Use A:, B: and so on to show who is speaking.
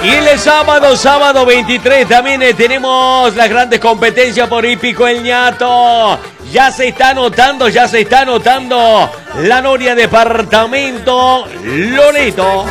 A: Y el sábado 23 también tenemos las grandes competencias por Hípico El Ñato. Ya se está anotando la Noria Departamento Loreto.